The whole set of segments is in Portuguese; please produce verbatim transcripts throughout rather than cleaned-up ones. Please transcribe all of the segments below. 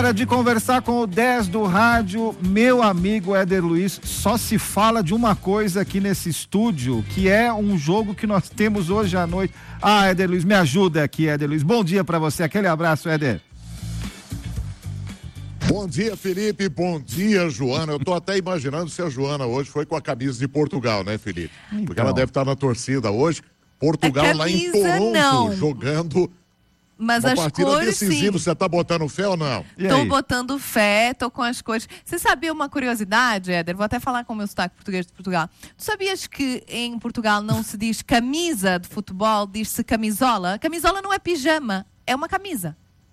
Hora de conversar com o dez do rádio, meu amigo Éder Luiz. Só se fala de uma coisa aqui nesse estúdio, que é um jogo que nós temos hoje à noite. Ah, Éder Luiz, me ajuda aqui, Éder Luiz. Bom dia pra você, aquele abraço, Éder. Bom dia, Felipe, bom dia, Joana. Eu tô até imaginando se a Joana hoje foi com a camisa de Portugal, né, Felipe? Então. Porque ela deve estar na torcida hoje. Portugal lá em Toronto, não. jogando... Mas uma as partida cores, decisiva, sim. Você tá botando fé ou não? Tô botando fé, tô com as cores. Você sabia uma curiosidade, Éder? Vou até falar com o meu sotaque português de Portugal. Tu sabias que em Portugal não se diz camisa de futebol, diz-se camisola? Camisola não é pijama, é uma camisa.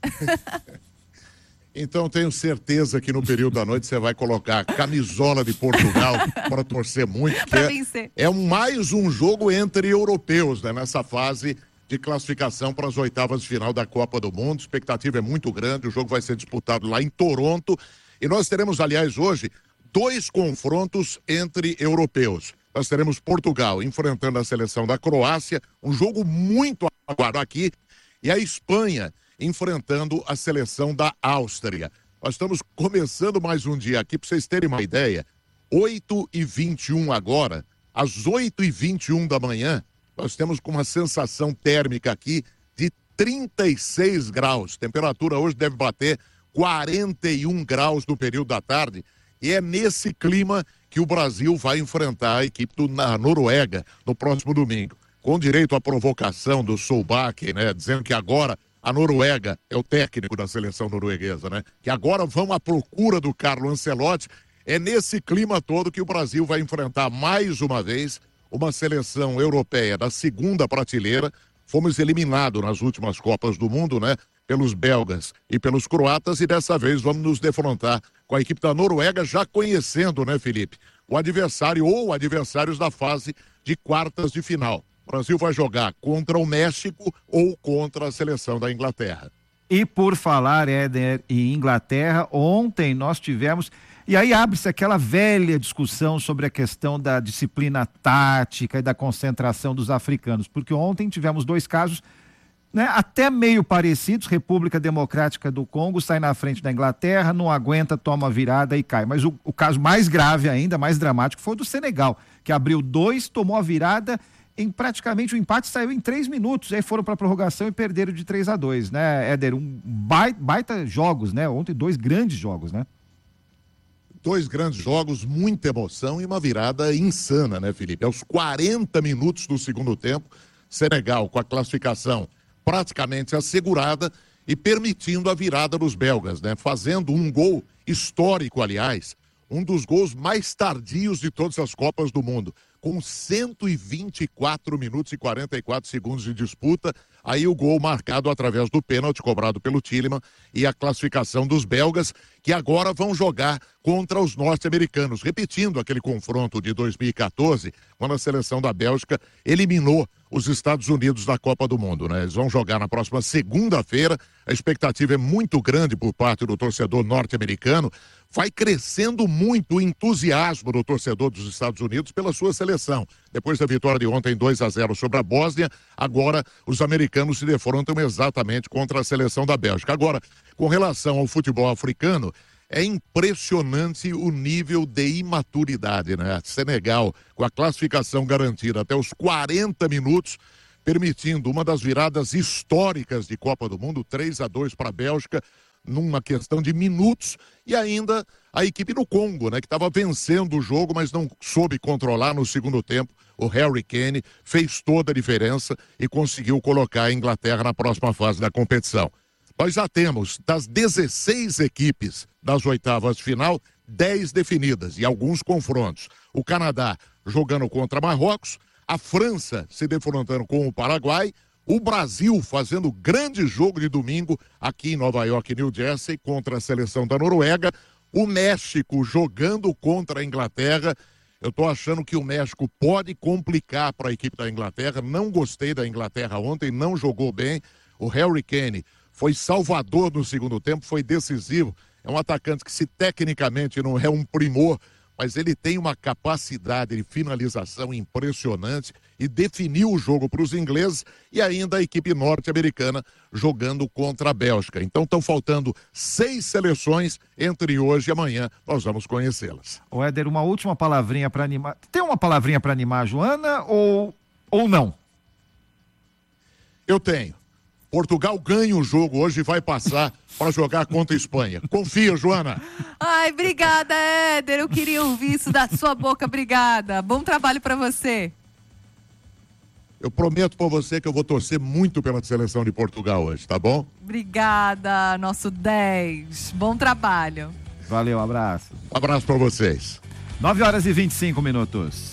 Então tenho certeza que no período da noite você vai colocar a camisola de Portugal para torcer muito, que é, é mais um jogo entre europeus, né, nessa fase de classificação para as oitavas de final da Copa do Mundo. A expectativa é muito grande, o jogo vai ser disputado lá em Toronto e nós teremos, aliás, hoje, dois confrontos entre europeus. Nós teremos Portugal enfrentando a seleção da Croácia, um jogo muito aguardado aqui, e a Espanha enfrentando a seleção da Áustria. Nós estamos começando mais um dia aqui, para vocês terem uma ideia, oito e vinte e um agora, às oito e vinte e um da manhã, nós temos com uma sensação térmica aqui de trinta e seis graus. Temperatura hoje deve bater quarenta e um graus no período da tarde. E é nesse clima que o Brasil vai enfrentar a equipe do, na Noruega no próximo domingo. Com direito à provocação do Solbakken, né? Dizendo que agora a Noruega é o técnico da seleção norueguesa, né? Que agora vão à procura do Carlo Ancelotti. É nesse clima todo que o Brasil vai enfrentar mais uma vez uma seleção europeia da segunda prateleira. Fomos eliminados nas últimas Copas do Mundo, né? Pelos belgas e pelos croatas, e dessa vez vamos nos defrontar com a equipe da Noruega, já conhecendo, né, Felipe, o adversário ou adversários da fase de quartas de final. O Brasil vai jogar contra o México ou contra a seleção da Inglaterra. E por falar, Éder, em Inglaterra, ontem nós tivemos... E aí abre-se aquela velha discussão sobre a questão da disciplina tática e da concentração dos africanos, porque ontem tivemos dois casos, né, até meio parecidos. República Democrática do Congo sai na frente da Inglaterra, não aguenta, toma virada e cai. Mas o, o caso mais grave ainda, mais dramático, foi o do Senegal, que abriu dois, tomou a virada, em praticamente o empate saiu em três minutos, aí foram para a prorrogação e perderam de três a dois, né, Éder? Um baita, baita jogos, né? Ontem dois grandes jogos, né? Dois grandes jogos, muita emoção e uma virada insana, né, Felipe? Aos quarenta minutos do segundo tempo, Senegal com a classificação praticamente assegurada e permitindo a virada dos belgas, né? Fazendo um gol histórico, aliás, um dos gols mais tardios de todas as Copas do Mundo, com cento e vinte e quatro minutos e quarenta e quatro segundos de disputa. Aí o gol marcado através do pênalti cobrado pelo Tielemans e a classificação dos belgas, que agora vão jogar contra os norte-americanos, repetindo aquele confronto de dois mil e quatorze, quando a seleção da Bélgica eliminou os Estados Unidos da Copa do Mundo, né? Eles vão jogar na próxima segunda-feira. A expectativa é muito grande por parte do torcedor norte-americano. Vai crescendo muito o entusiasmo do torcedor dos Estados Unidos pela sua seleção. Depois da vitória de ontem dois a zero sobre a Bósnia, agora os americanos se defrontam exatamente contra a seleção da Bélgica. Agora, com relação ao futebol africano, é impressionante o nível de imaturidade, né? Senegal, com a classificação garantida até os quarenta minutos, permitindo uma das viradas históricas de Copa do Mundo, três a dois para a Bélgica, numa questão de minutos, e ainda a equipe do Congo, né, que estava vencendo o jogo, mas não soube controlar no segundo tempo. O Harry Kane fez toda a diferença e conseguiu colocar a Inglaterra na próxima fase da competição. Nós já temos, das dezesseis equipes das oitavas de final, dez definidas e alguns confrontos. O Canadá jogando contra Marrocos, a França se defrontando com o Paraguai, o Brasil fazendo grande jogo de domingo aqui em Nova York e New Jersey contra a seleção da Noruega, o México jogando contra a Inglaterra. Eu estou achando que o México pode complicar para a equipe da Inglaterra. Não gostei da Inglaterra ontem, não jogou bem. O Harry Kane foi salvador no segundo tempo, foi decisivo. É um atacante que, se tecnicamente não é um primor, mas ele tem uma capacidade de finalização impressionante e definiu o jogo para os ingleses e ainda a equipe norte-americana jogando contra a Bélgica. Então estão faltando seis seleções entre hoje e amanhã. Nós vamos conhecê-las. Ô Éder, uma última palavrinha para animar. Tem uma palavrinha para animar a Joana ou, ou não? Eu tenho. Portugal ganha o jogo hoje e vai passar para jogar contra a Espanha. Confia, Joana. Ai, obrigada, Éder. Eu queria ouvir isso da sua boca. Obrigada. Bom trabalho para você. Eu prometo para você que eu vou torcer muito pela seleção de Portugal hoje, tá bom? Obrigada, nosso dez. Bom trabalho. Valeu, abraço. Um abraço para vocês. nove horas e vinte e cinco minutos.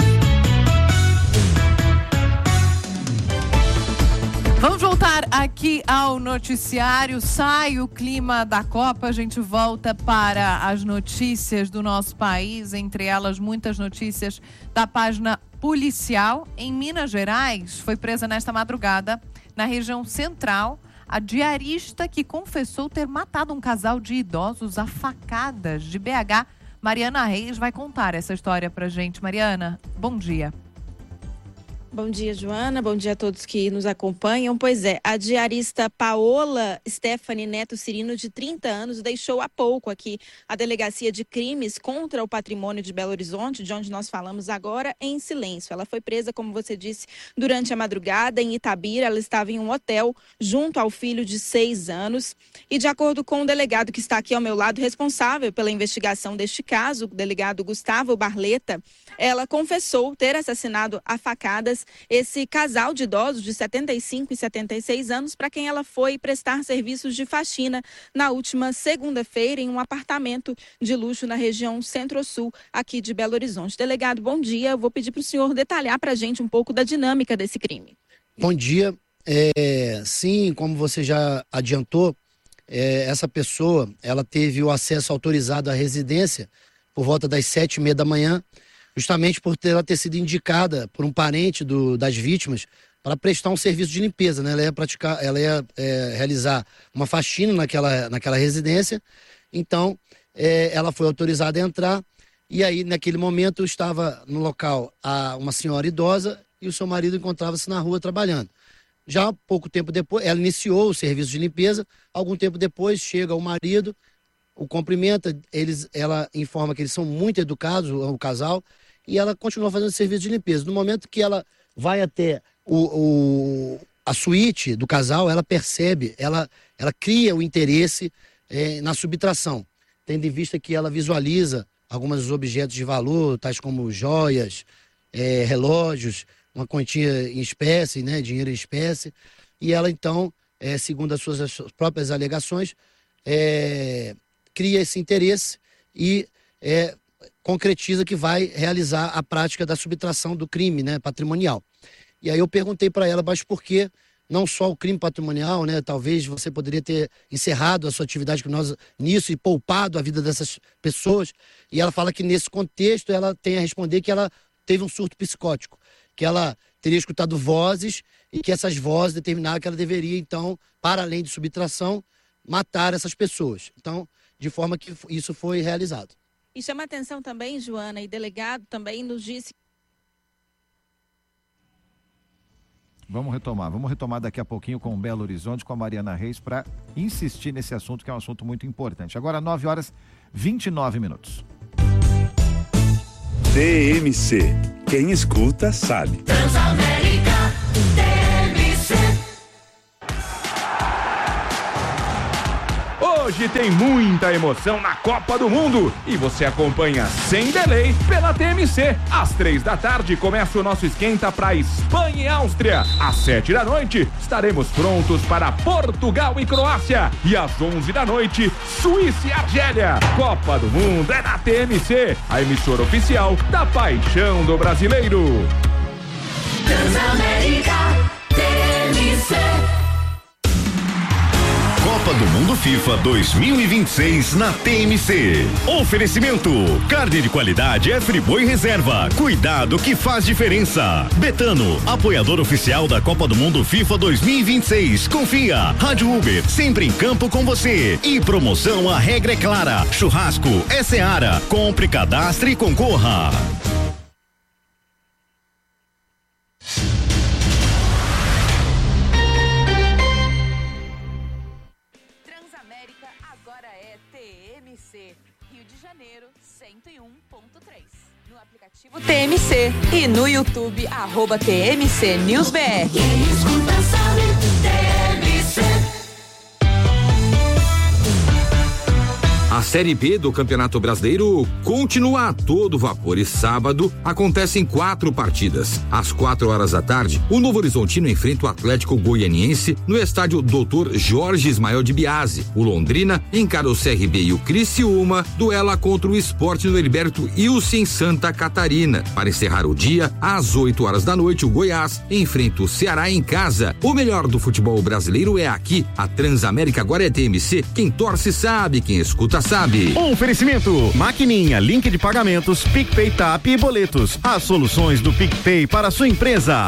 Vamos voltar aqui ao noticiário. Sai o clima da Copa, a gente volta para as notícias do nosso país, entre elas muitas notícias da página policial. Em Minas Gerais, foi presa nesta madrugada, na região central, a diarista que confessou ter matado um casal de idosos a facadas de B H. Mariana Reis vai contar essa história pra gente. Mariana, bom dia. Bom dia, Joana. Bom dia a todos que nos acompanham. Pois é, a diarista Paola Stephanie Neto Cirino, de trinta anos, deixou há pouco aqui a Delegacia de Crimes contra o Patrimônio de Belo Horizonte, de onde nós falamos agora, em silêncio. Ela foi presa, como você disse, durante a madrugada em Itabira. Ela estava em um hotel junto ao filho de seis anos. E de acordo com o delegado que está aqui ao meu lado, responsável pela investigação deste caso, o delegado Gustavo Barleta, ela confessou ter assassinado a facadas esse casal de idosos de setenta e cinco e setenta e seis anos, para quem ela foi prestar serviços de faxina na última segunda-feira em um apartamento de luxo na região Centro-Sul, aqui de Belo Horizonte. Delegado, bom dia. Eu vou pedir para o senhor detalhar para a gente um pouco da dinâmica desse crime. Bom dia. É, sim, como você já adiantou, é, essa pessoa, ela teve o acesso autorizado à residência por volta das sete e meia da manhã, justamente por ter, ela ter sido indicada por um parente do, das vítimas para prestar um serviço de limpeza, né? Ela ia praticar, ela ia é, realizar uma faxina naquela, naquela residência. Então, é, ela foi autorizada a entrar e aí, naquele momento, estava no local a, uma senhora idosa e o seu marido encontrava-se na rua trabalhando. Já pouco tempo depois, ela iniciou o serviço de limpeza. Algum tempo depois, chega o marido, o cumprimenta, eles, ela informa que eles são muito educados, o, o casal, e ela continua fazendo serviço de limpeza. No momento que ela vai até o, o, a suíte do casal, ela percebe, ela, ela cria o interesse é, na subtração, tendo em vista que ela visualiza alguns objetos de valor, tais como joias, é, relógios, uma quantia em espécie, né, dinheiro em espécie, e ela então, é, segundo as suas, as suas próprias alegações, é, cria esse interesse e é, concretiza que vai realizar a prática da subtração do crime, né, patrimonial. E aí eu perguntei para ela, mas por que não só o crime patrimonial, né? Talvez você poderia ter encerrado a sua atividade criminosa nisso e poupado a vida dessas pessoas. E ela fala que nesse contexto ela tem a responder que ela teve um surto psicótico, que ela teria escutado vozes e que essas vozes determinaram que ela deveria, então, para além de subtração, matar essas pessoas. Então, de forma que isso foi realizado. E chama atenção também, Joana, e delegado também nos disse... Vamos retomar, vamos retomar daqui a pouquinho com o Belo Horizonte, com a Mariana Reis, para insistir nesse assunto, que é um assunto muito importante. Agora, nove horas e vinte e nove minutos. T M C. Quem escuta, sabe. Transamérica, T M C. Hoje tem muita emoção na Copa do Mundo e você acompanha sem delay pela T M C. Às três da tarde começa o nosso esquenta para Espanha e Áustria. Às sete da noite estaremos prontos para Portugal e Croácia. E às onze da noite, Suíça e Argélia. Copa do Mundo é na T M C, a emissora oficial da paixão do brasileiro. Transamérica, T M C. Copa Copa do Mundo FIFA dois mil e vinte e seis na T M C. Oferecimento: carne de qualidade é Friboi Reserva. Cuidado que faz diferença. Betano, apoiador oficial da Copa do Mundo FIFA dois mil e vinte e seis. Confia. Rádio Uber, sempre em campo com você. E promoção, a regra é clara. Churrasco é Seara. Compre, cadastre e concorra. Transamérica agora é T M C. Rio de Janeiro, cento e um ponto três. No aplicativo T M C e no YouTube, arroba T M C News B R. Quem escuta sabe, T M C. A Série B do Campeonato Brasileiro continua a todo vapor e sábado acontecem quatro partidas. Às quatro horas da tarde, o Novo Horizontino enfrenta o Atlético Goianiense no estádio doutor Jorge Ismael de Biasi. O Londrina encara o C R B e o Criciúma duela contra o Sport no Heriberto Ilse em Santa Catarina. Para encerrar o dia, às oito horas da noite, o Goiás enfrenta o Ceará em casa. O melhor do futebol brasileiro é aqui. A Transamérica agora é T M C. Quem torce sabe, quem escuta sabe. Oferecimento: Maquininha, link de pagamentos, PicPay, Tap e boletos. As soluções do PicPay para a sua empresa.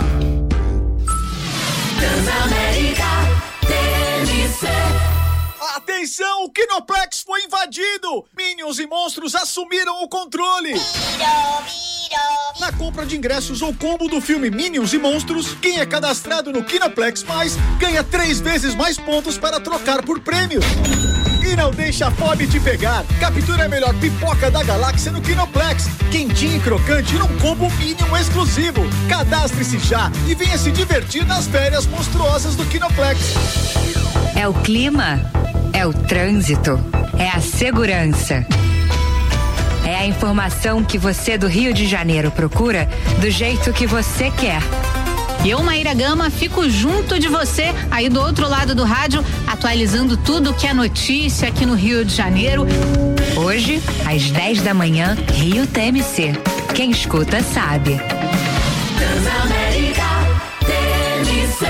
Transamérica T M C. Atenção, o Kinoplex foi invadido! Minions e monstros assumiram o controle! Na compra de ingressos ou combo do filme Minions e Monstros, quem é cadastrado no Kinoplex Mais ganha três vezes mais pontos para trocar por prêmios. E não deixa a fome te pegar. Captura a melhor pipoca da galáxia no Kinoplex. Quentinho e crocante num combo Minion exclusivo. Cadastre-se já e venha se divertir nas férias monstruosas do Kinoplex. É o clima, é o trânsito, é a segurança. É a informação que você do Rio de Janeiro procura do jeito que você quer. Eu, Maíra Gama, fico junto de você aí do outro lado do rádio, atualizando tudo que é notícia aqui no Rio de Janeiro. Hoje, às dez da manhã, Rio T M C. Quem escuta sabe. Transamérica T M C.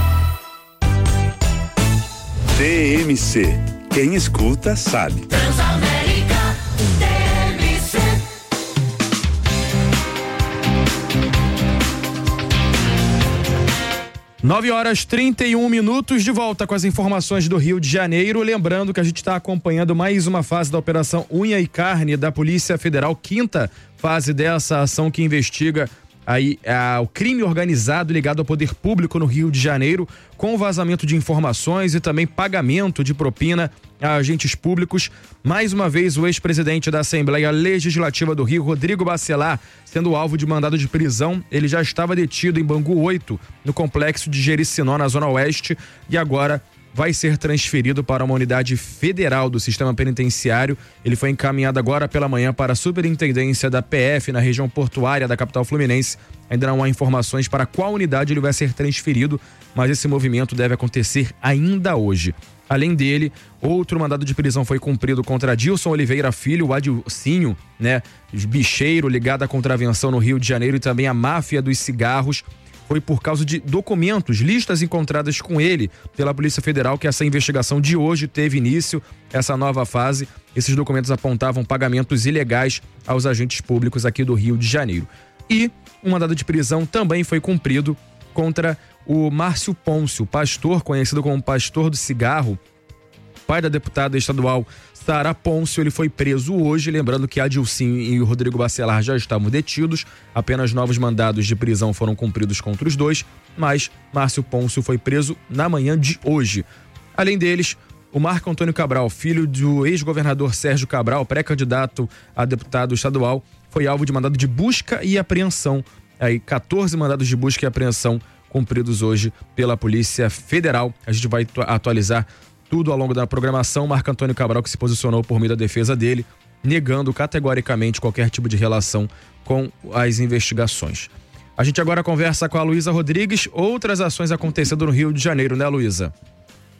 T M C. Quem escuta sabe. Transamérica T M C. nove horas trinta e um minutos, de volta com as informações do Rio de Janeiro. Lembrando que a gente está acompanhando mais uma fase da Operação Unha e Carne da Polícia Federal, quinta fase dessa ação que investiga aí a, o crime organizado ligado ao poder público no Rio de Janeiro, com vazamento de informações e também pagamento de propina a agentes públicos. Mais uma vez, o ex-presidente da Assembleia Legislativa do Rio, Rodrigo Bacelar, sendo alvo de mandado de prisão. Ele já estava detido em Bangu oito, no complexo de Jericinó, na Zona Oeste, e agora vai ser transferido para uma unidade federal do sistema penitenciário. Ele foi encaminhado agora pela manhã para a superintendência da P F na região portuária da capital fluminense. Ainda não há informações para qual unidade ele vai ser transferido, mas esse movimento deve acontecer ainda hoje. Além dele, outro mandado de prisão foi cumprido contra Dilson Oliveira Filho, o Adilcinho, né, bicheiro ligado à contravenção no Rio de Janeiro e também à máfia dos cigarros. Foi por causa de documentos, listas encontradas com ele pela Polícia Federal que essa investigação de hoje teve início, essa nova fase. Esses documentos apontavam pagamentos ilegais aos agentes públicos aqui do Rio de Janeiro. E um mandado de prisão também foi cumprido contra o Márcio Pôncio, pastor conhecido como Pastor do Cigarro, pai da deputada estadual Sara Pôncio. Ele foi preso hoje, lembrando que Adilcinho e o Rodrigo Bacelar já estavam detidos, apenas novos mandados de prisão foram cumpridos contra os dois, mas Márcio Pôncio foi preso na manhã de hoje. Além deles, o Marco Antônio Cabral, filho do ex-governador Sérgio Cabral, pré-candidato a deputado estadual, foi alvo de mandado de busca e apreensão. Aí, quatorze mandados de busca e apreensão cumpridos hoje pela Polícia Federal. A gente vai atualizar tudo ao longo da programação. Marco Antônio Cabral, que se posicionou por meio da defesa dele, negando categoricamente qualquer tipo de relação com as investigações. A gente agora conversa com a Luísa Rodrigues. Outras ações acontecendo no Rio de Janeiro, né, Luísa?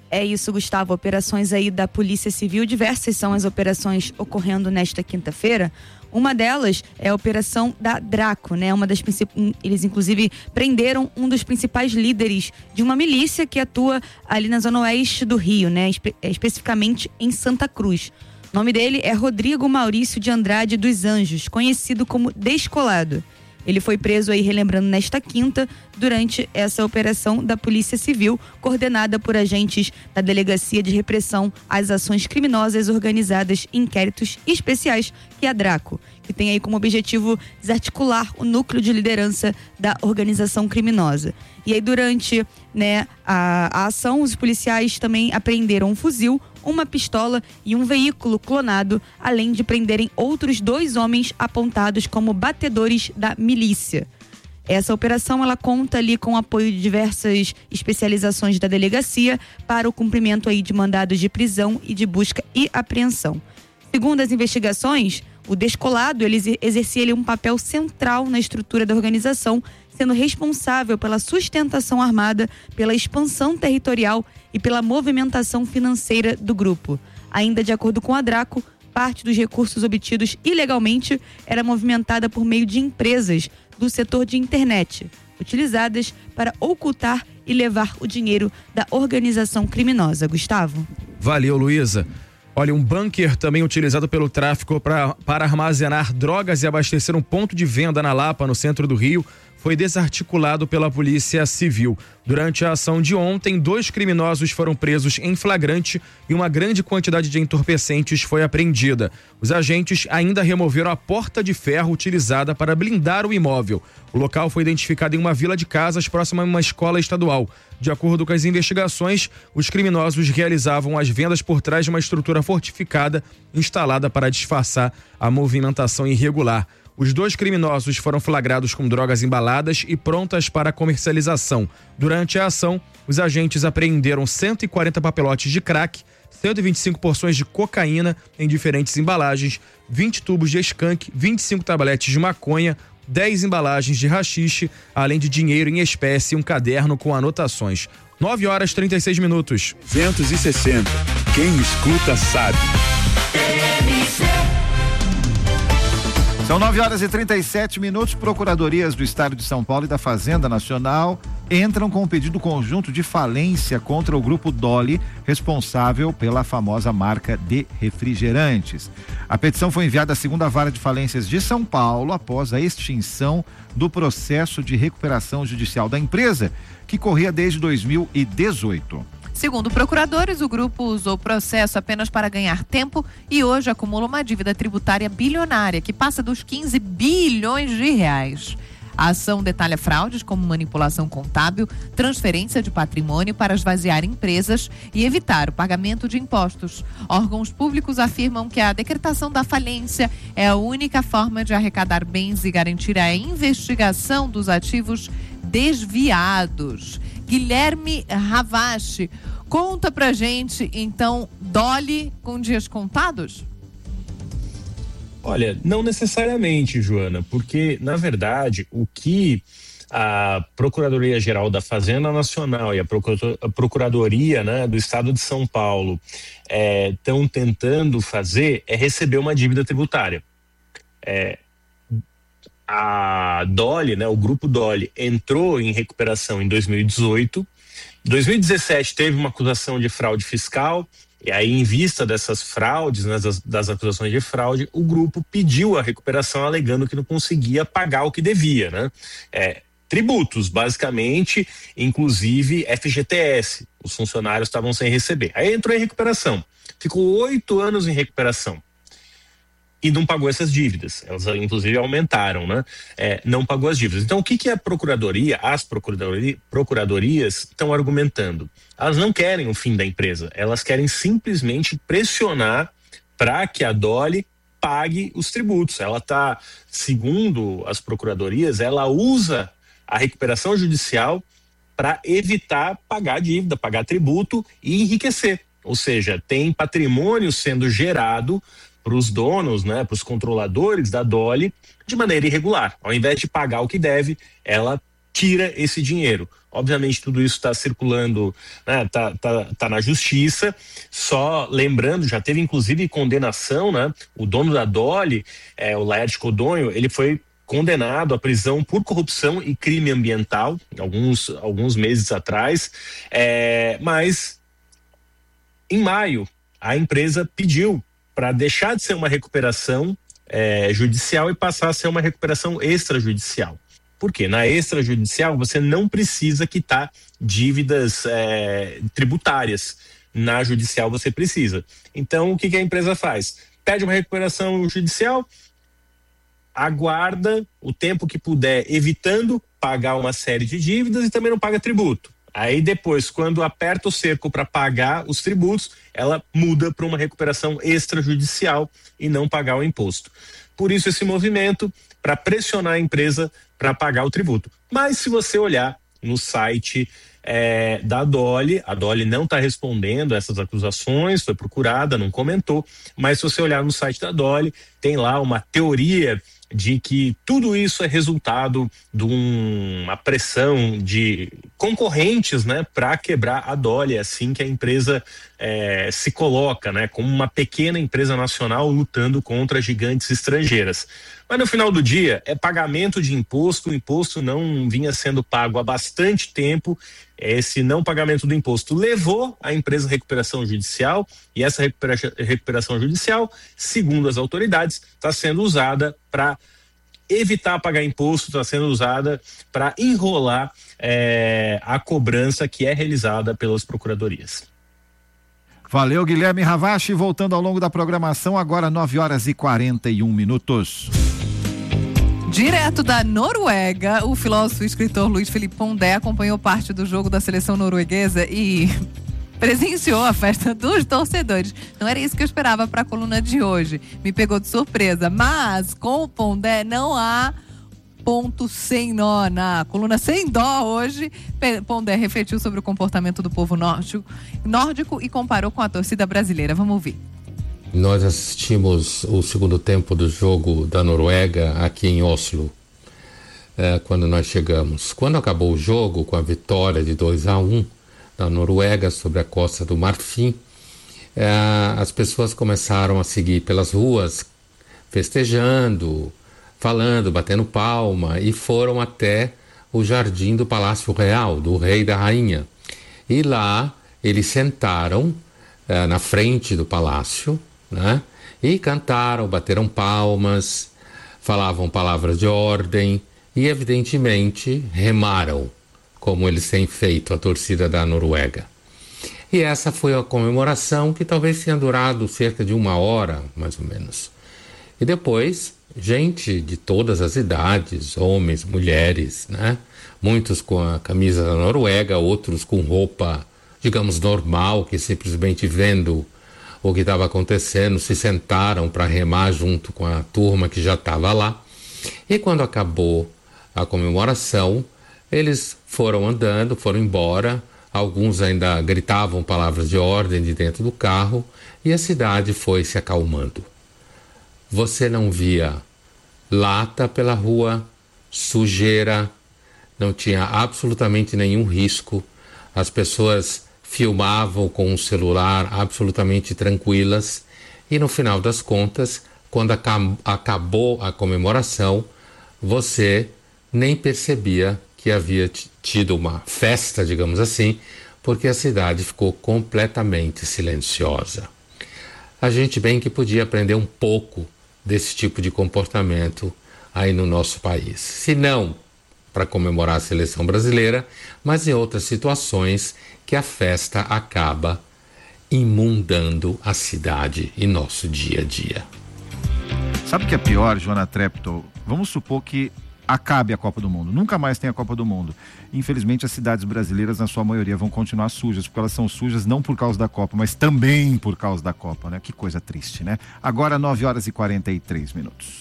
É isso, Gustavo. Operações aí da Polícia Civil, diversas são as operações ocorrendo nesta quinta-feira. Uma delas é a operação da Draco, né? Uma das principais, eles inclusive prenderam um dos principais líderes de uma milícia que atua ali na zona oeste do Rio, né? Espe- especificamente em Santa Cruz. O nome dele é Rodrigo Maurício de Andrade dos Anjos, conhecido como Descolado. Ele foi preso aí, relembrando, nesta quinta, durante essa operação da Polícia Civil, coordenada por agentes da Delegacia de Repressão às Ações Criminosas Organizadas e Inquéritos Especiais, que é a Draco, que tem aí como objetivo desarticular o núcleo de liderança da organização criminosa. E aí, durante né, a, a ação, os policiais também apreenderam um fuzil, uma pistola e um veículo clonado, além de prenderem outros dois homens apontados como batedores da milícia. Essa operação ela conta ali com o apoio de diversas especializações da delegacia para o cumprimento aí de mandados de prisão e de busca e apreensão. Segundo as investigações, o Descolado ele exercia ali um papel central na estrutura da organização, sendo responsável pela sustentação armada, pela expansão territorial e pela movimentação financeira do grupo. Ainda de acordo com a Draco, parte dos recursos obtidos ilegalmente era movimentada por meio de empresas do setor de internet, utilizadas para ocultar e levar o dinheiro da organização criminosa. Gustavo? Valeu, Luísa. Olha, um bunker também utilizado pelo tráfico pra, para armazenar drogas e abastecer um ponto de venda na Lapa, no centro do Rio, foi desarticulado pela Polícia Civil. Durante a ação de ontem, dois criminosos foram presos em flagrante e uma grande quantidade de entorpecentes foi apreendida. Os agentes ainda removeram a porta de ferro utilizada para blindar o imóvel. O local foi identificado em uma vila de casas próxima a uma escola estadual. De acordo com as investigações, os criminosos realizavam as vendas por trás de uma estrutura fortificada instalada para disfarçar a movimentação irregular. Os dois criminosos foram flagrados com drogas embaladas e prontas para comercialização. Durante a ação, os agentes apreenderam cento e quarenta papelotes de crack, cento e vinte e cinco porções de cocaína em diferentes embalagens, vinte tubos de skunk, vinte e cinco tabletes de maconha, dez embalagens de haxixe, além de dinheiro em espécie e um caderno com anotações. nove horas e trinta e seis minutos. duzentos e sessenta. Quem escuta sabe. São nove horas e trinta e sete minutos. Procuradorias do Estado de São Paulo e da Fazenda Nacional entram com um pedido conjunto de falência contra o grupo Dolly, responsável pela famosa marca de refrigerantes. A petição foi enviada à segunda vara de falências de São Paulo após a extinção do processo de recuperação judicial da empresa, que corria desde dois mil e dezoito. Segundo procuradores, o grupo usou o processo apenas para ganhar tempo e hoje acumula uma dívida tributária bilionária que passa dos quinze bilhões de reais. A ação detalha fraudes como manipulação contábil, transferência de patrimônio para esvaziar empresas e evitar o pagamento de impostos. Órgãos públicos afirmam que a decretação da falência é a única forma de arrecadar bens e garantir a investigação dos ativos desviados. Guilherme Ravache, conta pra gente, então, Dolly com dias contados? Olha, não necessariamente, Joana, porque, na verdade, o que a Procuradoria-Geral da Fazenda Nacional e a Procuradoria, né, do Estado de São Paulo estão é, tentando fazer é receber uma dívida tributária. É, a Dolly, né, o grupo Dolly, entrou em recuperação em dois mil e dezoito. Em dois mil e dezessete teve uma acusação de fraude fiscal, e aí, em vista dessas fraudes, né, das, das acusações de fraude, o grupo pediu a recuperação alegando que não conseguia pagar o que devia, né? É, tributos, basicamente, inclusive F G T S. Os funcionários estavam sem receber. Aí entrou em recuperação. Ficou oito anos em recuperação. E não pagou essas dívidas, elas inclusive aumentaram, né? É, não pagou as dívidas. Então, o que, que a procuradoria, as procuradoria, procuradorias estão argumentando? Elas não querem o fim da empresa, elas querem simplesmente pressionar para que a Dolly pague os tributos. Ela está, segundo as procuradorias, ela usa a recuperação judicial para evitar pagar dívida, pagar tributo e enriquecer. Ou seja, tem patrimônio sendo gerado para os donos, né, para os controladores da Dolly, de maneira irregular. Ao invés de pagar o que deve, ela tira esse dinheiro. Obviamente tudo isso está circulando, né, tá, tá, tá na justiça, só lembrando, já teve inclusive condenação, né? O dono da Dolly, é, o Laerte Codonho, ele foi condenado à prisão por corrupção e crime ambiental, alguns, alguns meses atrás, é, mas em maio a empresa pediu para deixar de ser uma recuperação é, judicial e passar a ser uma recuperação extrajudicial. Por quê? Na extrajudicial você não precisa quitar dívidas é, tributárias. Na judicial você precisa. Então o que, que a empresa faz? Pede uma recuperação judicial, aguarda o tempo que puder, evitando pagar uma série de dívidas e também não paga tributo. Aí depois, quando aperta o cerco para pagar os tributos, ela muda para uma recuperação extrajudicial e não pagar o imposto. Por isso esse movimento, para pressionar a empresa para pagar o tributo. Mas se você olhar no site é, da Dolly, a Dolly não está respondendo essas acusações, foi procurada, não comentou, mas se você olhar no site da Dolly, tem lá uma teoria de que tudo isso é resultado de um, uma pressão de concorrentes, né, para quebrar a Dolly, é assim que a empresa é, se coloca, né, como uma pequena empresa nacional lutando contra gigantes estrangeiras. Mas no final do dia é pagamento de imposto, o imposto não vinha sendo pago há bastante tempo, esse não pagamento do imposto levou a empresa à recuperação judicial e essa recupera recuperação judicial, segundo as autoridades, está sendo usada para evitar pagar imposto, está sendo usada para enrolar é, a cobrança que é realizada pelas procuradorias. Valeu, Guilherme Ravache, voltando ao longo da programação, agora nove horas e quarenta e um minutos. Direto da Noruega, o filósofo e escritor Luiz Felipe Pondé acompanhou parte do jogo da seleção norueguesa e presenciou a festa dos torcedores. Não era isso que eu esperava para a coluna de hoje. Me pegou de surpresa, mas com o Pondé não há ponto sem nó. Na coluna Sem Dó hoje, Pondé refletiu sobre o comportamento do povo nórdico, nórdico e comparou com a torcida brasileira. Vamos ouvir. Nós assistimos o segundo tempo do jogo da Noruega aqui em Oslo, é, quando nós chegamos. Quando acabou o jogo, com a vitória de dois a um da Noruega sobre a Costa do Marfim, é, as pessoas começaram a seguir pelas ruas, festejando, falando, batendo palma, e foram até o jardim do Palácio Real, do rei e da rainha. E lá eles sentaram é, na frente do palácio, né? E cantaram, bateram palmas, falavam palavras de ordem e, evidentemente, remaram, como eles têm feito, a torcida da Noruega. E essa foi a comemoração que talvez tenha durado cerca de uma hora, mais ou menos. E depois, gente de todas as idades, homens, mulheres, né? Muitos com a camisa da Noruega, outros com roupa, digamos, normal, que simplesmente vendo o que estava acontecendo, se sentaram para remar junto com a turma que já estava lá. E quando acabou a comemoração, eles foram andando, foram embora, alguns ainda gritavam palavras de ordem de dentro do carro e a cidade foi se acalmando. Você não via lata pela rua, sujeira, não tinha absolutamente nenhum risco, as pessoas filmavam com um celular absolutamente tranquilas e no final das contas, quando acab- acabou a comemoração, você nem percebia que havia t- tido uma festa, digamos assim, porque a cidade ficou completamente silenciosa. A gente bem que podia aprender um pouco desse tipo de comportamento aí no nosso país. Se não para comemorar a seleção brasileira, mas em outras situações que a festa acaba imundando a cidade e nosso dia a dia. Sabe o que é pior, Joana Treptow? Vamos supor que acabe a Copa do Mundo, nunca mais tem a Copa do Mundo. Infelizmente as cidades brasileiras, na sua maioria, vão continuar sujas, porque elas são sujas não por causa da Copa, mas também por causa da Copa, né? Que coisa triste, né? Agora nove horas e quarenta e três minutos.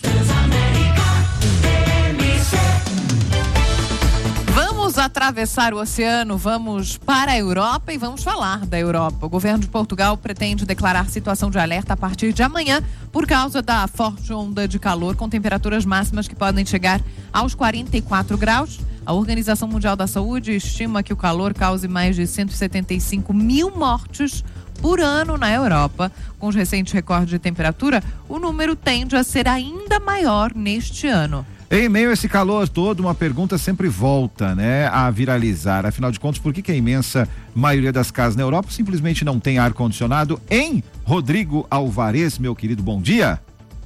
Vamos atravessar o oceano, vamos para a Europa e vamos falar da Europa. O governo de Portugal pretende declarar situação de alerta a partir de amanhã por causa da forte onda de calor com temperaturas máximas que podem chegar aos quarenta e quatro graus. A Organização Mundial da Saúde estima que o calor cause mais de cento e setenta e cinco mil mortes por ano na Europa. Com os recentes recordes de temperatura, o número tende a ser ainda maior neste ano. Em meio a esse calor todo, uma pergunta sempre volta, né, a viralizar. Afinal de contas, por que que a imensa maioria das casas na Europa simplesmente não tem ar-condicionado? Em Rodrigo Alvarez, meu querido, bom dia.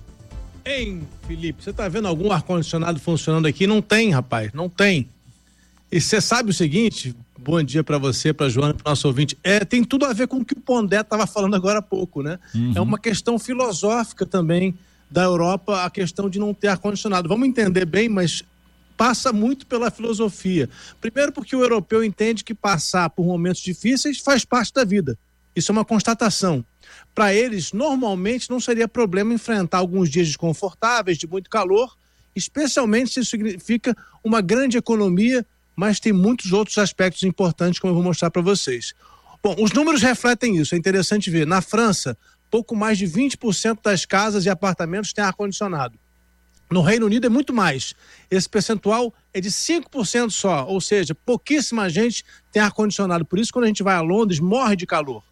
Hein, Felipe, você tá vendo algum ar-condicionado funcionando aqui? Não tem, rapaz, não tem. E você sabe o seguinte, bom dia pra você, pra Joana, pro nosso ouvinte, é, tem tudo a ver com o que o Pondé tava falando agora há pouco, né? Uhum. É uma questão filosófica também da Europa, a questão de não ter ar-condicionado. Vamos entender bem, mas passa muito pela filosofia. Primeiro porque o europeu entende que passar por momentos difíceis faz parte da vida. Isso é uma constatação. Para eles, normalmente, não seria problema enfrentar alguns dias desconfortáveis, de muito calor, especialmente se isso significa uma grande economia, mas tem muitos outros aspectos importantes, como eu vou mostrar para vocês. Bom, os números refletem isso, é interessante ver. Na França, pouco mais de vinte por cento das casas e apartamentos têm ar-condicionado. No Reino Unido é muito mais. Esse percentual é de cinco por cento só, ou seja, pouquíssima gente tem ar-condicionado. Por isso, quando a gente vai a Londres, morre de calor.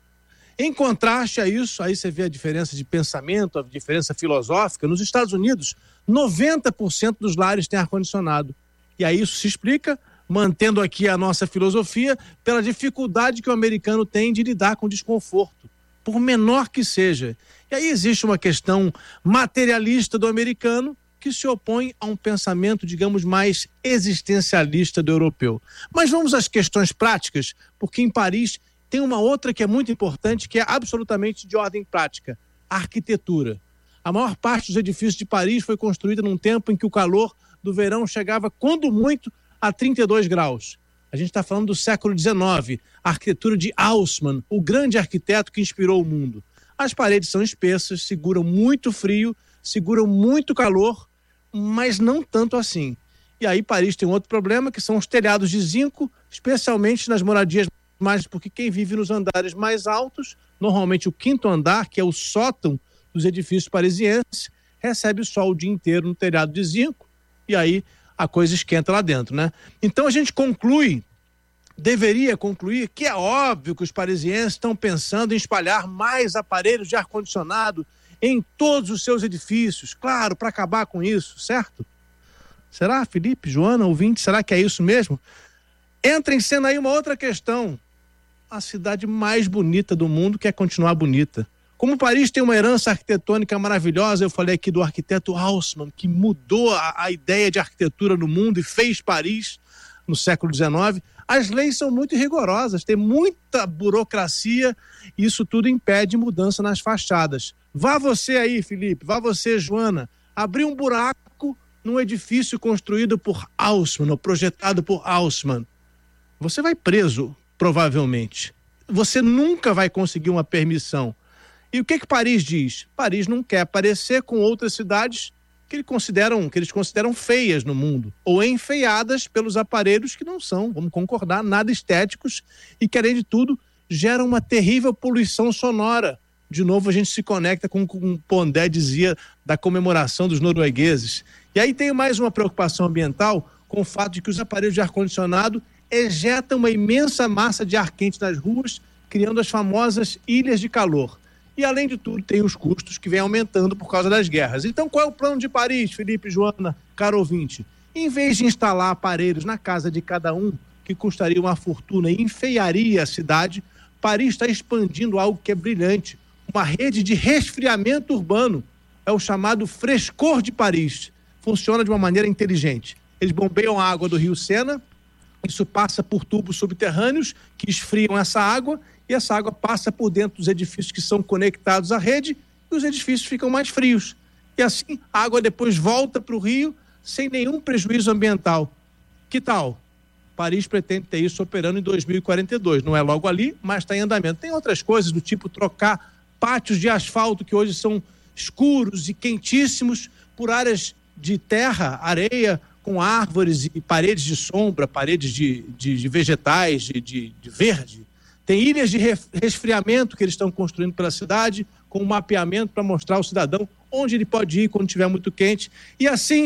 Em contraste a isso, aí você vê a diferença de pensamento, a diferença filosófica. Nos Estados Unidos, noventa por cento dos lares têm ar-condicionado. E aí isso se explica, mantendo aqui a nossa filosofia, pela dificuldade que o americano tem de lidar com desconforto, por menor que seja. E aí existe uma questão materialista do americano que se opõe a um pensamento, digamos, mais existencialista do europeu. Mas vamos às questões práticas, porque em Paris tem uma outra que é muito importante, que é absolutamente de ordem prática, a arquitetura. A maior parte dos edifícios de Paris foi construída num tempo em que o calor do verão chegava, quando muito, a trinta e dois graus. A gente está falando do século dezenove, a arquitetura de Haussmann, o grande arquiteto que inspirou o mundo. As paredes são espessas, seguram muito frio, seguram muito calor, mas não tanto assim. E aí Paris tem um outro problema, que são os telhados de zinco, especialmente nas moradias mais, porque quem vive nos andares mais altos, normalmente o quinto andar, que é o sótão dos edifícios parisienses, recebe o sol o dia inteiro no telhado de zinco, e aí a coisa esquenta lá dentro, né? Então a gente conclui, deveria concluir, que é óbvio que os parisienses estão pensando em espalhar mais aparelhos de ar-condicionado em todos os seus edifícios, claro, para acabar com isso, certo? Será, Felipe, Joana, ouvinte, será que é isso mesmo? Entra em cena aí uma outra questão. A cidade mais bonita do mundo quer continuar bonita. Como Paris tem uma herança arquitetônica maravilhosa, eu falei aqui do arquiteto Haussmann, que mudou a, a ideia de arquitetura no mundo e fez Paris no século dezenove, as leis são muito rigorosas, tem muita burocracia e isso tudo impede mudança nas fachadas. Vá você aí, Felipe, vá você, Joana, abrir um buraco num edifício construído por Haussmann, ou projetado por Haussmann. Você vai preso, provavelmente. Você nunca vai conseguir uma permissão. E o que que Paris diz? Paris não quer parecer com outras cidades que eles consideram, que eles consideram feias no mundo, ou enfeiadas pelos aparelhos que não são, vamos concordar, nada estéticos e que, além de tudo, geram uma terrível poluição sonora. De novo, a gente se conecta com o que o Pondé dizia da comemoração dos noruegueses. E aí tem mais uma preocupação ambiental com o fato de que os aparelhos de ar-condicionado ejetam uma imensa massa de ar quente nas ruas, criando as famosas ilhas de calor. E, além de tudo, tem os custos que vêm aumentando por causa das guerras. Então, qual é o plano de Paris, Felipe, Joana, caro ouvinte? Em vez de instalar aparelhos na casa de cada um, que custaria uma fortuna e enfeiaria a cidade, Paris está expandindo algo que é brilhante, uma rede de resfriamento urbano. É o chamado Frescor de Paris. Funciona de uma maneira inteligente. Eles bombeiam a água do rio Sena, isso passa por tubos subterrâneos que esfriam essa água e essa água passa por dentro dos edifícios que são conectados à rede e os edifícios ficam mais frios. E assim a água depois volta para o rio sem nenhum prejuízo ambiental. Que tal? Paris pretende ter isso operando em dois mil e quarenta e dois. Não é logo ali, mas está em andamento. Tem outras coisas do tipo trocar pátios de asfalto que hoje são escuros e quentíssimos por áreas de terra, areia, com árvores e paredes de sombra, paredes de, de, de vegetais, de, de, de verde. Tem ilhas de resfriamento que eles estão construindo pela cidade, com um mapeamento para mostrar ao cidadão onde ele pode ir quando estiver muito quente. E assim,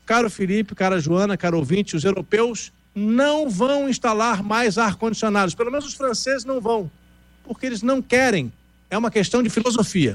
caro Felipe, cara Joana, caro ouvinte, os europeus não vão instalar mais ar-condicionados. Pelo menos os franceses não vão, porque eles não querem. É uma questão de filosofia.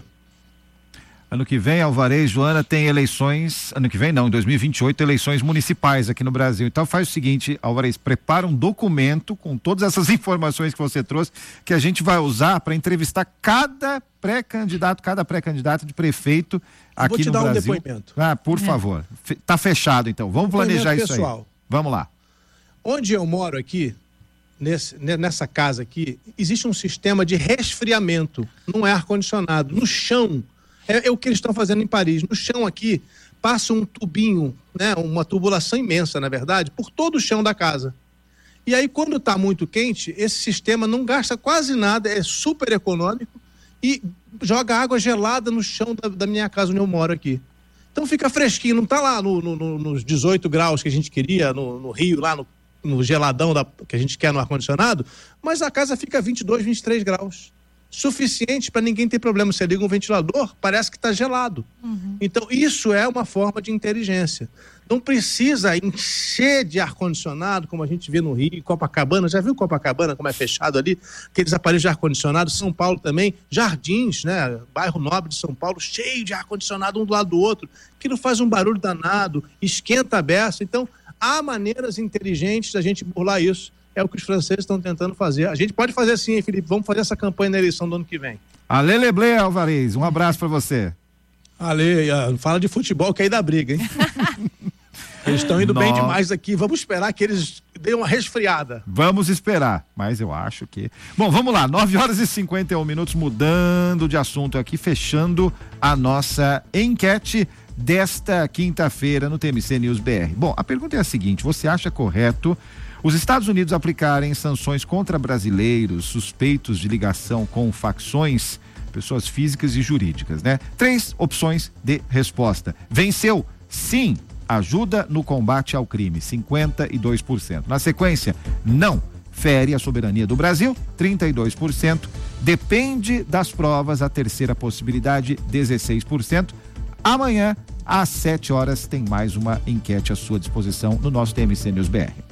Ano que vem, Alvarez, Joana, tem eleições, ano que vem não, em dois mil e vinte e oito, eleições municipais aqui no Brasil. Então faz o seguinte, Alvarez, prepara um documento com todas essas informações que você trouxe, que a gente vai usar para entrevistar cada pré-candidato, cada pré-candidato de prefeito aqui no Brasil. Vou te dar um depoimento. Ah, por é. favor. Fe- tá fechado então, vamos planejar isso pessoal. aí. Vamos lá. Onde eu moro aqui, nesse, nessa casa aqui, existe um sistema de resfriamento, não é ar-condicionado, no chão. É, é o que eles estão fazendo em Paris. No chão aqui, passa um tubinho, né, uma tubulação imensa, na verdade, por todo o chão da casa. E aí, quando está muito quente, esse sistema não gasta quase nada, é super econômico e joga água gelada no chão da, da minha casa onde eu moro aqui. Então fica fresquinho, não está lá no, no, no, nos dezoito graus que a gente queria, no, no Rio, lá no, no geladão da, que a gente quer no ar-condicionado, mas a casa fica vinte e dois, vinte e três graus. Suficiente para ninguém ter problema. Você liga um ventilador, parece que está gelado. Uhum. Então, isso é uma forma de inteligência. Não precisa encher de ar-condicionado, como a gente vê no Rio, Copacabana. Já viu Copacabana, como é fechado ali? Aqueles aparelhos de ar-condicionado. São Paulo também, Jardins, né? Bairro nobre de São Paulo, cheio de ar-condicionado um do lado do outro. Aquilo faz um barulho danado, esquenta a beça. Então, há maneiras inteligentes da gente burlar isso. É o que os franceses estão tentando fazer. A gente pode fazer assim, hein, Felipe? Vamos fazer essa campanha na eleição do ano que vem. Ale Leblé, Alvarez, um abraço para você. Ale, fala de futebol que aí dá briga, hein? Eles estão indo Nossa. bem demais aqui. Vamos esperar que eles deem uma resfriada. Vamos esperar, mas eu acho que... Bom, vamos lá, nove horas e cinquenta e um minutos, mudando de assunto aqui, fechando a nossa enquete desta quinta-feira no T M C News B R. Bom, a pergunta é a seguinte, você acha correto os Estados Unidos aplicarem sanções contra brasileiros suspeitos de ligação com facções, pessoas físicas e jurídicas, né? Três opções de resposta. Venceu? Sim. Ajuda no combate ao crime, cinquenta e dois por cento. Na sequência, não. Fere a soberania do Brasil, trinta e dois por cento. Depende das provas, a terceira possibilidade, dezesseis por cento. Amanhã, às sete horas, tem mais uma enquete à sua disposição no nosso T M C News B R.